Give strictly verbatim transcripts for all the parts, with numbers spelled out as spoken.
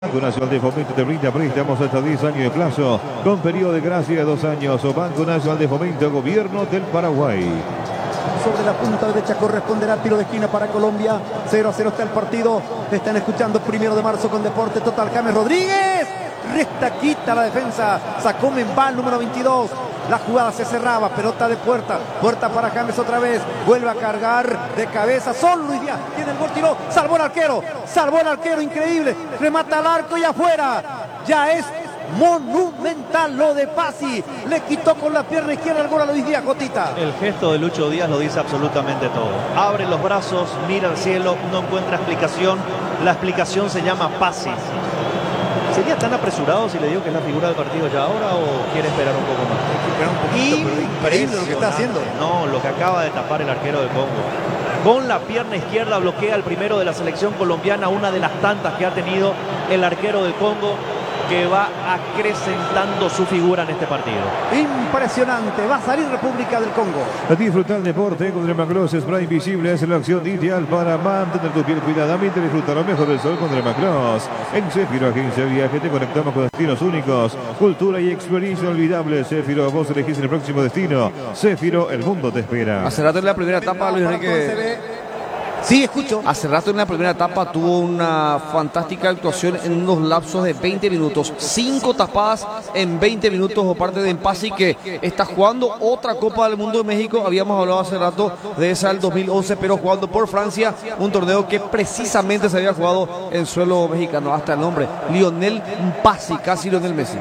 Banco Nacional de Fomento te brinda préstamos hasta diez años de plazo, con periodo de gracia de dos años. O Banco Nacional de Fomento, Gobierno del Paraguay. Sobre la punta derecha corresponderá tiro de esquina para Colombia. cero a cero está el partido. Están escuchando Primero de Marzo con Deporte Total. James Rodríguez. Resta, quita la defensa. Sacó Membal, número veintidós. La jugada se cerraba, pelota de Puerta. Puerta para James otra vez. Vuelve a cargar de cabeza. Solo Luis Díaz tiene el gol, tiró. Salvó el arquero. Salvó el arquero, increíble. Remata al arco y afuera. Ya es monumental lo de Pasi. Le quitó con la pierna izquierda el gol a Luis Díaz, Cotita. El gesto de Lucho Díaz lo dice absolutamente todo. Abre los brazos, mira al cielo, no encuentra explicación. La explicación se llama Pasi. ¿Sería tan apresurado si le digo que es la figura del partido ya ahora o quiere esperar un poco más? Esperar un poquito, pero increíble lo que está haciendo. No, lo que acaba de tapar el arquero de Congo. Con la pierna izquierda bloquea el primero de la selección colombiana, una de las tantas que ha tenido el arquero del Congo, que va acrecentando su figura en este partido. Impresionante, va a salir República del Congo. Disfrutar el deporte con Dermacross Spray Invisible es la opción ideal para mantener tu piel cuidadamente y disfrutar lo mejor del sol con Dermacross. En Céfiro Agencia Viaje te conectamos con destinos únicos, cultura y experiencia inolvidable. Céfiro, vos elegís el próximo destino. Céfiro, el mundo te espera. Hace rato en la primera etapa, Luis Enrique. Sí, escucho. Hace rato en la primera etapa tuvo una fantástica actuación en unos lapsos de veinte minutos. Cinco tapadas en veinte minutos por parte de Pasi, que está jugando otra Copa del Mundo de México. Habíamos hablado hace rato de esa del dos mil once, pero jugando por Francia, un torneo que precisamente se había jugado en suelo mexicano. Hasta el nombre, Lionel Pasi, casi Lionel Messi.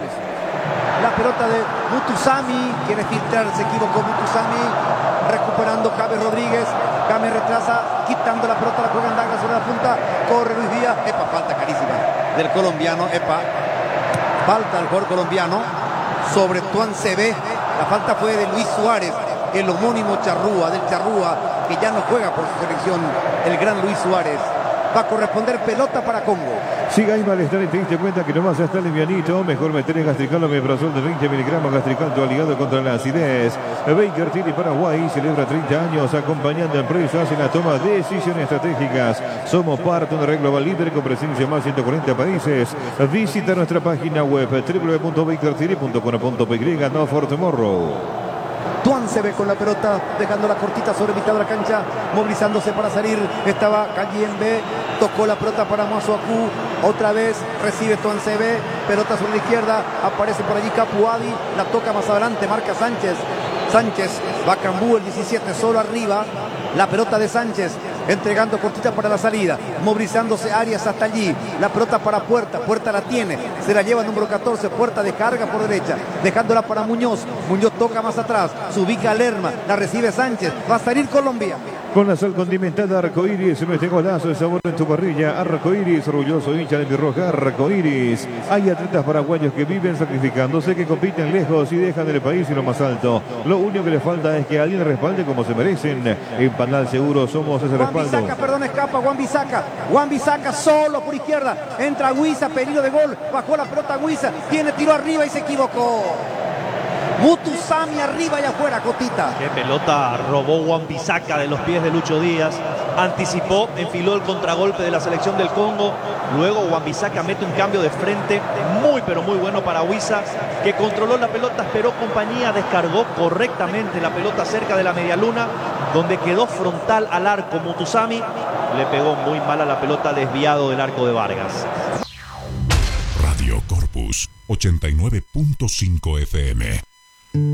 La pelota de Mutusami, quiere filtrar, se equivocó Mutusami, recuperando James Rodríguez. James retrasa, quitando la pelota, la juega en Daga sobre la punta, corre Luis Díaz. Epa, falta carísima del colombiano, epa, falta del jugador colombiano sobre Tuan C B. La falta fue de Luis Suárez, el homónimo Charrúa, del Charrúa, que ya no juega por su selección, el gran Luis Suárez. Va a corresponder pelota para Congo. Si hay malestar y te diste cuenta que no vas a estar livianito, mejor meter en Gastrical Omeprazol de veinte miligramos. Gastrical, tu aliado contra la acidez. Baker Tilly Paraguay celebra treinta años acompañando a empresas en la toma de decisiones estratégicas. Somos parte de una red global líder con presencia en más de ciento cuarenta países. Visita nuestra página web w w w punto baker tilly punto com punto p y. No for tomorrow. Tuan se ve con la pelota, dejando la cortita sobre mitad de la cancha, movilizándose para salir. Estaba Cayembe, tocó la pelota para Masuaku. Otra vez recibe Tuan C B, pelota sobre la izquierda, aparece por allí Capuadi, la toca más adelante, marca Sánchez. Sánchez, Bacambú, el diecisiete, solo arriba. La pelota de Sánchez, entregando cortita para la salida, movilizándose Arias hasta allí. La pelota para Puerta, Puerta la tiene, se la lleva el número catorce, Puerta descarga por derecha, dejándola para Muñoz. Muñoz toca más atrás, se ubica Lerma, la recibe Sánchez, va a salir Colombia. Con la sal condimentada Arcoiris, mete golazo de sabor en tu parrilla. Arcoiris, orgulloso hincha de mi roja. Arcoiris. Hay atletas paraguayos que viven sacrificándose, que compiten lejos y dejan el país en lo más alto. Lo único que les falta es que alguien respalde como se merecen. En Panal Seguro somos ese respaldo. Juan Bisaca, perdón, escapa Juan Bisaca. Juan Bisaca solo por izquierda. Entra Huiza, peligro de gol. Bajó la pelota Huiza. Tiene tiro arriba y se equivocó. Mutusami arriba y afuera, Cotita. Qué pelota robó Juan Bisaca de los pies de Lucho Díaz. Anticipó, enfiló el contragolpe de la selección del Congo. Luego Juan Bisaca mete un cambio de frente muy pero muy bueno para Huiza, que controló la pelota, esperó compañía, descargó correctamente la pelota cerca de la medialuna, donde quedó frontal al arco. Mutusami le pegó muy mal a la pelota, desviado del arco de Vargas. Radio Corpus ochenta y nueve punto cinco F M.